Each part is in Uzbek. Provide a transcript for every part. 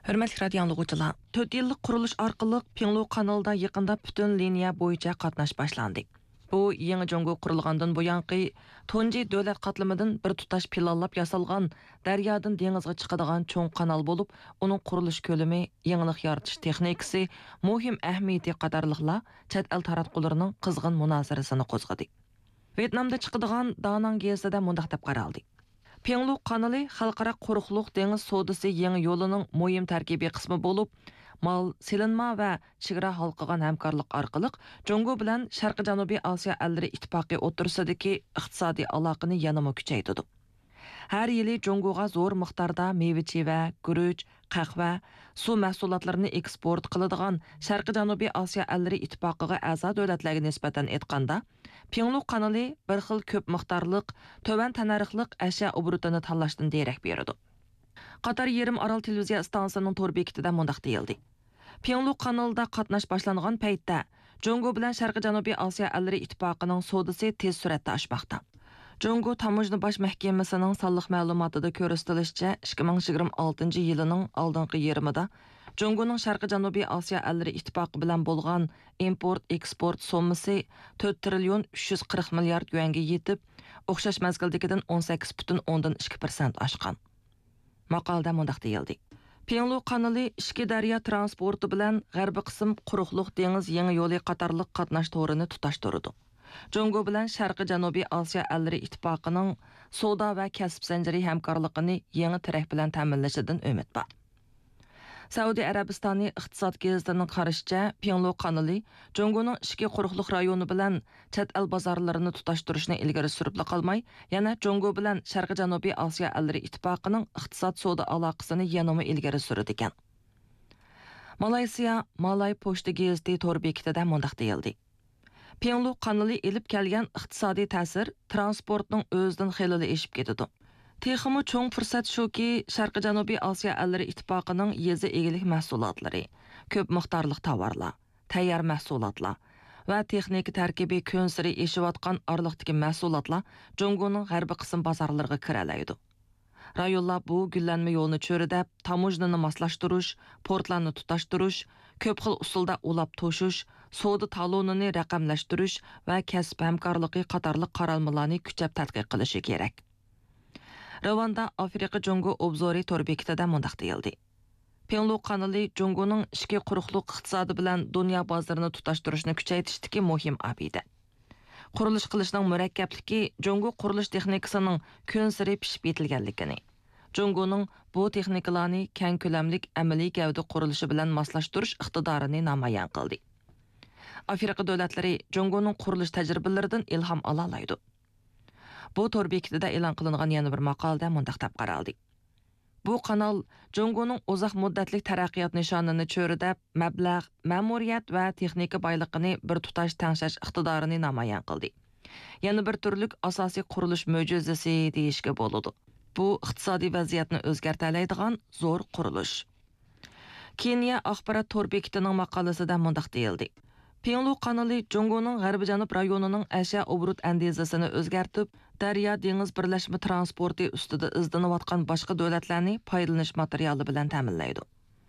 Hürmetli radio anlıqçılar, 4 yıllık quruluş arqılıq Pinglu kanalda yaqında bütün liniya boyunca qatnaş başlandı. Bu, Yeni Jongo qurulğandan buyanqı, tunji dövlət qatlamıdan bir tutaş planlap yasalğan, daryadan dengizga chiqadigan cho'ng kanal bo'lib, uning qurilish ko'lami, yangilik yaratish texnikasi, muhim ahamiyati qatorliqlar chet el taratqullarining qizg'in munozarasini qo'zg'adi. Vyetnamda chiqadigan Danang gezida mundaq deb qaraldi. Pinglu kanalı xalqaro quruqluq dengiz sodisi yangi yo'lining muhim tarkibiy qismi bo'lib, mal, silinma va chegara halqagan hamkorlik orqali Jongo bilan Sharqi Janubiy Osiyo ellari ittifoqi o'tirsidagi iqtisodiy aloqani yanada kuchaytirdi. Har yili Jongoga zo'r miqdorda meva-cheva, guruch, qahva, suv mahsulotlarini eksport qiladigan Sharqi Janubiy Osiyo ellari ittifoqiga a'zo davlatlarga nisbatan aytganda, Pinglu kanalı bir xil ko'p miqdorliq, tovan tanarixliq ashyo obrutini tanlashdan derak beradi. Qatar Yerim Aral televiziya stansiyasining to'r bekitida mundaq deyildi. Pinglu kanalda qatnash boshlangan paytda Jongo bilan Sharqi Janubiy Osiyo ellari ittifoqining sodisi tez suratda oshmoqda. Jongo Tamojna Baş Mahkamasining sonliq ma'lumotida ko'rsatilishicha, 2026 yilining oldingi yerimida Jongoning Sharqi Janubiy Osiyo ellari ittifoqi bilan bo'lgan import-eksport sommasi 4 trillion 340 milliard yuanga yetib, o'xshash mazgildagidan 18,2% oshgan. Maqolada mundaq deyildi. Pinglu kanalı ishki daryo transporti bilan g'arbiy qism quruqliq dengiz yangi yo'li qatorliq qatnash to'rini tutashtirdi. Jongo bilan Sharqi Janubiy Osiyo ellari ittifoqining savdo va kasb zanjiri hamkorligini yangi tarak bilan ta'minlashidan umid bor. Saudiya Arabistoni iqtisod gazetining qarashicha, Pinglu kanalı Jongoning ishki quruqliq rayoni bilan chet el bozorlarini tutashtirishni ilgari surib qolmay, yana Jongo bilan Sharqi Janubiy Osiyo ellari ittifoqining iqtisod savdo aloqasini yanada ilgari suradi ekan. Malayziya Malay pochta gazeti to'r bekitida mundaq deyildi. Pinglu kanalı elib kelgan iqtisodiy ta'sir transportning o'zidan xilili eshib ketadi. Texmi cho'ng fursat shuki, Sharqi Janubiy Osiyo ellari ittifoqining yezi egilik mahsulotlari, ko'p miqdorliq tovarlar, tayyor mahsulotlar va texnik tarkibiy ko'nsiri eshiyotgan orliqdagi mahsulotlar Jongoning g'arbiy qism bozorlariga kira oladi. Rayonlar bu gullanma yo'lni cho'ridab, tamojnani moslashtirish, portlarni tutashtirish, ko'p xil usulda ulab to'shish, savdo talonini raqamlashtirish va kasb hamkorligi qatorliq qaralmalarni kuchab tadqiq qilishi kerak. Ravanda Afrika Jongo obzori to'r bekitida mundaq deyildi. Pinglu kanalı Jongoning ishki quruqliq iqtisodi bilan dunyo bozorini tutashtirishni kuchaytirishdagi muhim abida. Qurilish qilishning murakkabligi Jongo qurilish texnikasining ko'nsiri pishib yetilganligini, Jongoning bu texnikalarni keng ko'lamlik amaliy gavda qurilishi bilan moslashtirish iqtidorini namoyon qildi. Afrika davlatlari Jongoning qurilish tajribalaridan ilhom ola oladi. Bu to'r bekitida e'lon qilingan yana bir maqolada mundaq deb qaraldi. Bu kanal Jongoning uzoq muddatli taraqqiyot nishonini cho'ridab, mablag', ma'muriyat va texnika boyligini bir tutash tangshash iqtidorini namoyon qildi. Yana bir turlik asosiy qurilish mo'jizasi deyishga bo'ladi. Bu iqtisodiy vaziyatni o'zgartiradigan zo'r qurilish. Keniya axborot to'r bekitining maqolasida mundaq deyildi. Pinglu kanalı Jongoning g'arbiy janub rayonining ashyo obrut andezasini o'zgartib, daryo dengiz birlashma transporti ustida izlanayotgan boshqa davlatlarni foydalanish materiali bilan ta'minlaydi.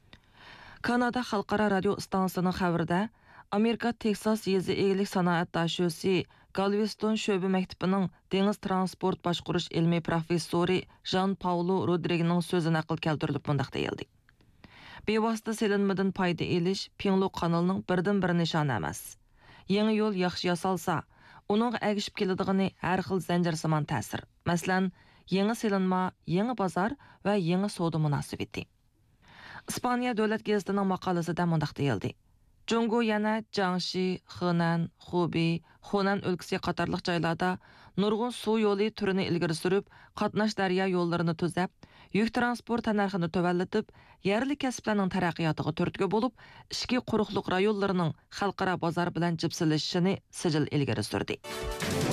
Kanada xalqaro radio stansiyasining xabarida Amerika Texas yezi egilik sanoat dashosi Galveston sho'ba maktabining dengiz transport boshqarish ilmiy professori Jean Paulo Rodriguezning so'zi naql keltirilib mundaq deyildi. Bevosita selinmadan foyda elish Pinglu kanalining birdan bir nishoni emas. Yangi yo'l yaxshi yasalsa, uning agishib keladigani har xil zanjirsimon ta'sir. Masalan, yangi selinma, yangi bozor va yangi savdo munosabati. Ispaniya davlat gazetining maqolasida mundaq deyildi. Jongo yana Jiangxi, Henan, Hubei, Hunan o'lkasi qatorliq joylarda nurg'un suv yo'li turini ilgari surib, qatnash daryo yo'llarini tuzab, yuk transport narxini tuvallatib, yerli kasblarning taraqqiyotiga turtki bo'lib, ishki quruqliq rayonlarining xalqaro bozor bilan jipsilashishini sijil ilgari surdi.